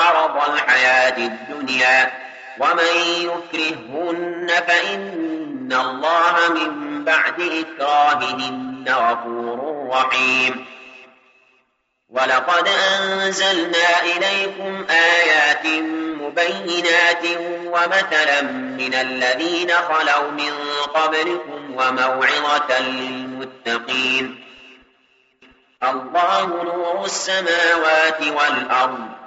عرض الحياة الدنيا ومن يكرههن فإن الله من بعد إكراههن غفور رحيم. ولقد أنزلنا إليكم آيات مبينات ومثلا من الذين خلوا من قبلكم وموعظة للمتقين. الله نور السماوات والأرض